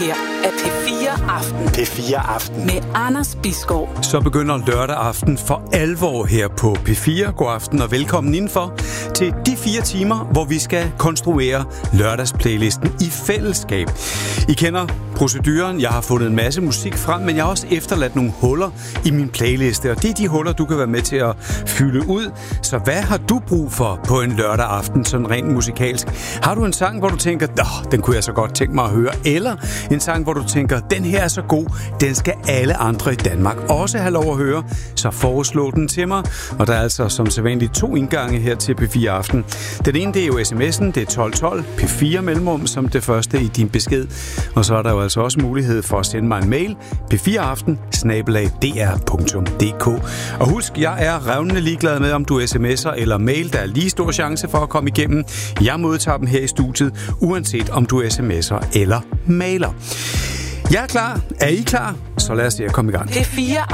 her er P4 Aften. P4 Aften. Med Anders Bisgaard. Så begynder lørdag aften for alvor her på P4. God aften og velkommen indenfor til de 4 timer, hvor vi skal konstruere lørdagsplaylisten i fællesskab. I kender proceduren. Jeg har fundet en masse musik frem, men jeg har også efterladt nogle huller i min playliste, og det er de huller, du kan være med til at fylde ud. Så hvad har du brug for på en lørdag aften, sådan rent musikalsk? Har du en sang, hvor du tænker, den kunne jeg så godt tænke mig at høre, eller en sang, hvor du tænker, den her er så god, den skal alle andre i Danmark også have lov at høre, så foreslå den til mig. Og der er altså som sædvanligt 2 indgange her til P4 Aften. Den ene, det er jo sms'en, det er 1212, P4 mellemrum som det første i din besked. Og så er der jo altså også mulighed for at sende mig en mail, p4aften@dr.dk. Og husk, jeg er revnende ligeglad med, om du sms'er eller mail. Der er lige stor chance for at komme igennem. Jeg modtager dem her i studiet, uanset om du sms'er eller mailer. Jeg er klar. Er I klar? Så lad os se at komme i gang. P4